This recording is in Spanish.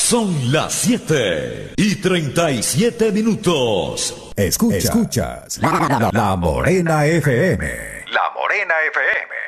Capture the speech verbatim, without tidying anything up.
Son las siete y treinta y siete minutos. Escucha, escuchas la, la, la Morena F M. La Morena F M.